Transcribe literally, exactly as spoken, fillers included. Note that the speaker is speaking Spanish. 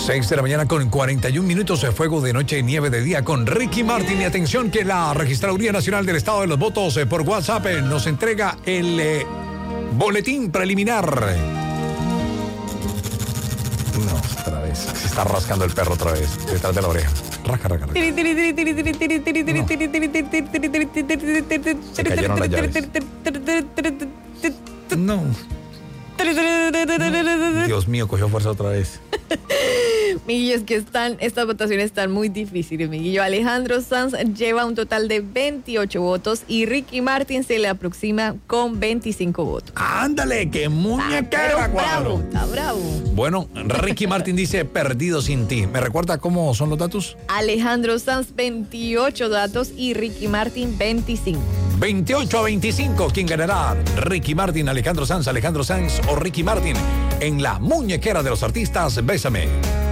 seis de la mañana con cuarenta y un minutos de fuego de noche y nieve de día con Ricky Martin. Y atención que la Registraduría Nacional del Estado de los Votos eh, por WhatsApp eh, nos entrega el eh, boletín preliminar. No, otra vez. Se está rascando el perro otra vez, detrás de la oreja. Rasca, rasca, rasca. No. Se cayeron las llaves. No. Dios mío, cogió fuerza otra vez. Miguillo, es que están, estas votaciones están muy difíciles, Miguillo. Alejandro Sanz lleva un total de veintiocho votos y Ricky Martin se le aproxima con veinticinco votos. ¡Ándale, qué muñequera, ah, cuadro! Bravo, está bravo. Bueno, Ricky Martin dice perdido sin ti. ¿Me recuerda cómo son los datos? Alejandro Sanz, veintiocho datos y Ricky Martin, veinticinco. veintiocho a veinticinco. ¿Quién ganará? Ricky Martin, Alejandro Sanz, Alejandro Sanz o Ricky Martin en la muñequera de los artistas. Bésame.